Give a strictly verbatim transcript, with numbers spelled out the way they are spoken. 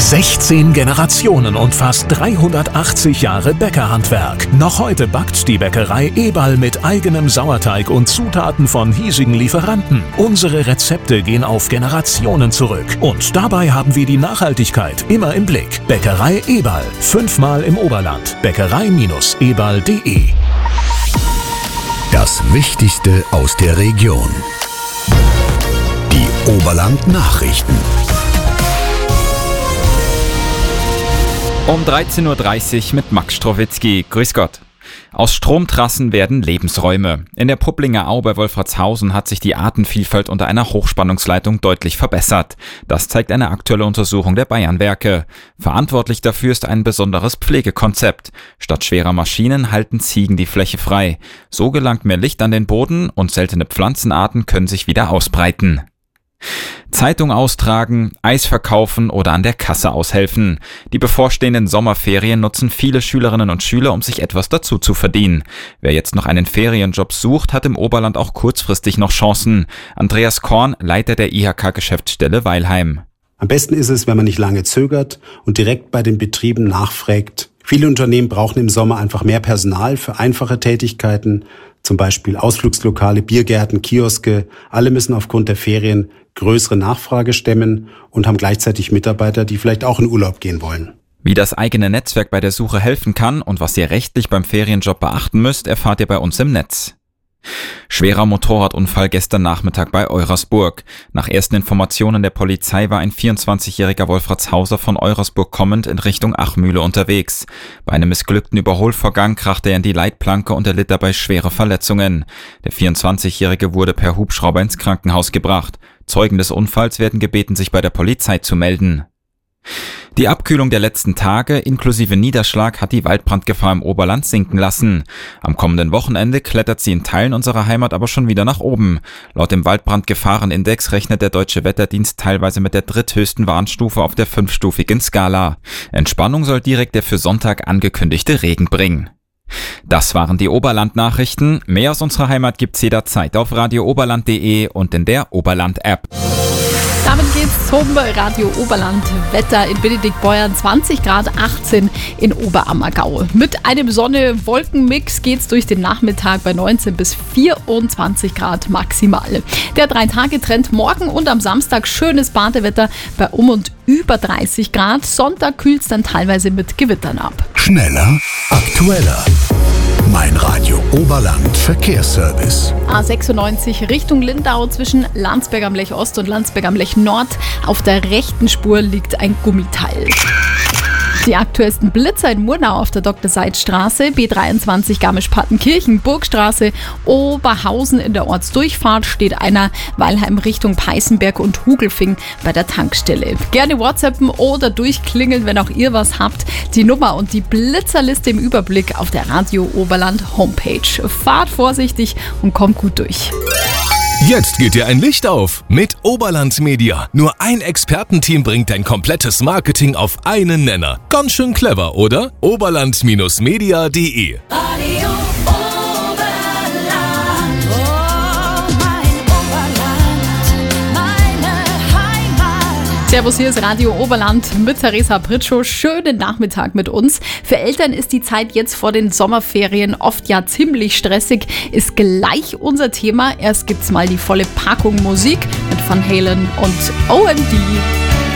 sechzehn Generationen und fast dreihundertachtzig Jahre Bäckerhandwerk. Noch heute backt die Bäckerei Eberl mit eigenem Sauerteig und Zutaten von hiesigen Lieferanten. Unsere Rezepte gehen auf Generationen zurück. Und dabei haben wir die Nachhaltigkeit immer im Blick. Bäckerei Eberl. Fünfmal im Oberland. Bäckerei Eberl punkt de. Das Wichtigste aus der Region. Die Oberland-Nachrichten. Um dreizehn Uhr dreißig mit Max Strowitzki. Grüß Gott. Aus Stromtrassen werden Lebensräume. In der Pupplinger Au bei Wolfratshausen hat sich die Artenvielfalt unter einer Hochspannungsleitung deutlich verbessert. Das zeigt eine aktuelle Untersuchung der Bayernwerke. Verantwortlich dafür ist ein besonderes Pflegekonzept. Statt schwerer Maschinen halten Ziegen die Fläche frei. So gelangt mehr Licht an den Boden und seltene Pflanzenarten können sich wieder ausbreiten. Zeitung austragen, Eis verkaufen oder an der Kasse aushelfen. Die bevorstehenden Sommerferien nutzen viele Schülerinnen und Schüler, um sich etwas dazu zu verdienen. Wer jetzt noch einen Ferienjob sucht, hat im Oberland auch kurzfristig noch Chancen. Andreas Korn, Leiter der I H K-Geschäftsstelle Weilheim. Am besten ist es, wenn man nicht lange zögert und direkt bei den Betrieben nachfragt. Viele Unternehmen brauchen im Sommer einfach mehr Personal für einfache Tätigkeiten, zum Beispiel Ausflugslokale, Biergärten, Kioske. Alle müssen aufgrund der Ferien größere Nachfrage stemmen und haben gleichzeitig Mitarbeiter, die vielleicht auch in Urlaub gehen wollen. Wie das eigene Netzwerk bei der Suche helfen kann und was ihr rechtlich beim Ferienjob beachten müsst, erfahrt ihr bei uns im Netz. Schwerer Motorradunfall gestern Nachmittag bei Eurasburg. Nach ersten Informationen der Polizei war ein vierundzwanzigjähriger Wolfratshauser von Eurasburg kommend in Richtung Achmühle unterwegs. Bei einem missglückten Überholvorgang krachte er in die Leitplanke und erlitt dabei schwere Verletzungen. Der vierundzwanzigjährige wurde per Hubschrauber ins Krankenhaus gebracht. Zeugen des Unfalls werden gebeten, sich bei der Polizei zu melden. Die Abkühlung der letzten Tage inklusive Niederschlag hat die Waldbrandgefahr im Oberland sinken lassen. Am kommenden Wochenende klettert sie in Teilen unserer Heimat aber schon wieder nach oben. Laut dem Waldbrandgefahrenindex rechnet der Deutsche Wetterdienst teilweise mit der dritthöchsten Warnstufe auf der fünfstufigen Skala. Entspannung soll direkt der für Sonntag angekündigte Regen bringen. Das waren die Oberland-Nachrichten. Mehr aus unserer Heimat gibt's jederzeit auf radio oberland punkt de und in der Oberland-App. Damit geht's zum Radio Oberland Wetter in Benediktbeuern, zwanzig Grad, achtzehn in Oberammergau. Mit einem Sonne-Wolken-Mix geht's durch den Nachmittag bei neunzehn bis vierundzwanzig Grad maximal. Der Drei-Tage-Trend morgen und am Samstag schönes Badewetter bei um und über dreißig Grad. Sonntag kühlt's dann teilweise mit Gewittern ab. Schneller, aktueller. Mein Radio Oberland Verkehrsservice. A sechsundneunzig Richtung Lindau zwischen Landsberg am Lech Ost und Landsberg am Lech Nord. Auf der rechten Spur liegt ein Gummiteil. Die aktuellsten Blitzer in Murnau auf der Doktor-Seitz-Straße, B dreiundzwanzig Garmisch-Partenkirchen, Burgstraße, Oberhausen in der Ortsdurchfahrt steht einer, Weilheim Richtung Peißenberg und Hugelfing bei der Tankstelle. Gerne WhatsAppen oder durchklingeln, wenn auch ihr was habt. Die Nummer und die Blitzerliste im Überblick auf der Radio Oberland Homepage. Fahrt vorsichtig und kommt gut durch. Jetzt geht dir ein Licht auf mit Oberland Media. Nur ein Expertenteam bringt dein komplettes Marketing auf einen Nenner. Ganz schön clever, oder? oberland Media punkt de. Radio Oberland, oh mein Oberland, meine Heimat. Servus, hier ist Radio Oberland mit Theresa Pritschow. Schönen Nachmittag mit uns. Für Eltern ist die Zeit jetzt vor den Sommerferien oft ja ziemlich stressig. Ist gleich unser Thema. Erst gibt's mal die volle Packung Musik mit Van Halen und O M D.